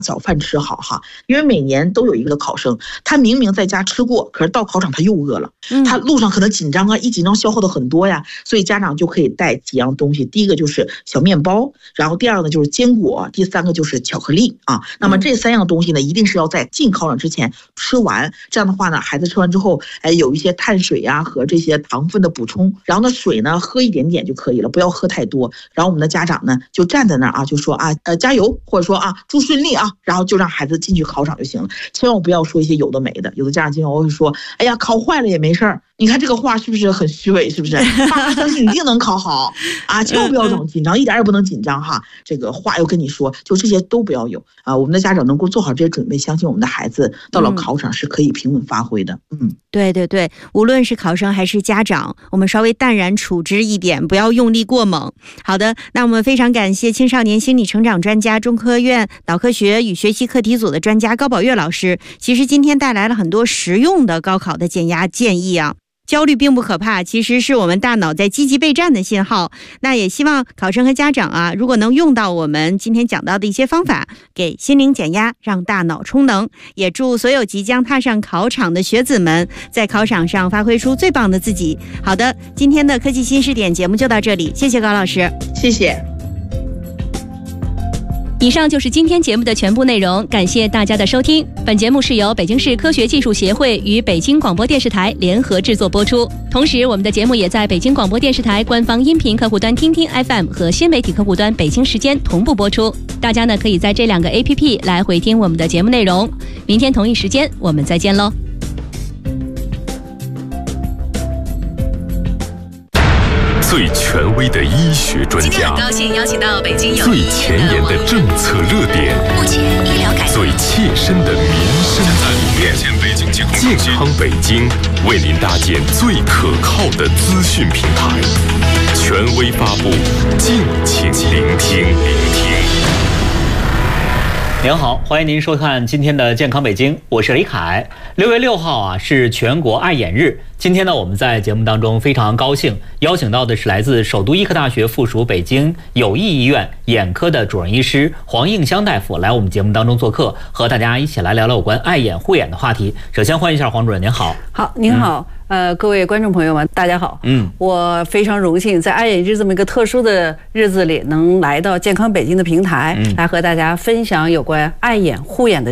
早饭吃好哈，因为每年都有一个考生，他明明在家吃过，可是到考场他又饿了，他路上可能紧张啊，一紧张消耗的很多呀，所以家长就可以带几样东西，第一个就是小面包，然后第二个就是坚果，第三个就是巧克力啊。那么这3样东西呢，一定是要在进考场之前吃完，这样的话呢，孩子吃完之后，有一些碳水啊和这些糖分的补充，然后呢水呢喝一点点就可以了，不要喝太多。然后我们的家长呢就站在那儿啊，就说啊加油，或者说啊祝顺利啊，然后就让孩子进去考场就行了，千万不要说一些有的没的。有的家长经常会说，哎呀考坏了也没事儿，你看这个话是不是很虚伪？是不是？爸相信你一定能考好啊！千万不要这种紧张，一点也不能紧张哈。这个话又跟你说，就这些都不要有啊。我们的家长能够做好这些准备，相信我们的孩子到了考场是可以平稳发挥的。 对对对，无论是考生还是家长，我们稍微淡然处之一点，不要用力过猛。好的，那我们非常感谢青少年心理成长专家、中科院脑科学与学习课题组的专家高宝月老师。其实今天带来了很多实用的高考的减压建议啊。焦虑并不可怕，其实是我们大脑在积极备战的信号。那也希望考生和家长啊，如果能用到我们今天讲到的一些方法，给心灵减压，让大脑充能。也祝所有即将踏上考场的学子们，在考场上发挥出最棒的自己。好的，今天的科技新视点节目就到这里，谢谢高老师。 谢谢。 以上就是今天节目的全部内容，感谢大家的收听。本节目是由北京市科学技术协会与北京广播电视台联合制作播出。同时，我们的节目也在北京广播电视台官方音频客户端听听 FM 和新媒体客户端北京时间同步播出。大家呢可以在这2个 APP 来回听我们的节目内容。明天同一时间我们再见喽。 最权威的医学专家， 今天很高兴邀请到北京有最前沿的政策热点， 目前医疗改革最切身的民生体验。健康北京为您搭建最可靠的资讯平台，权威发布，敬请聆听。 您好，欢迎您收看今天的健康北京，我是李凯。6月6号啊是全国爱眼日。今天呢，我们在节目当中非常高兴邀请到的是来自首都医科大学附属北京友谊医院眼科的主任医师黄应香大夫来我们节目当中做客，和大家一起来聊聊有关爱眼护眼的话题。首先欢迎一下黄主任，您好。 好，您好。各位观众朋友们，大家好。我非常荣幸在爱眼日这么一个特殊的日子里，能来到健康北京的平台，来和大家分享有关爱眼护眼的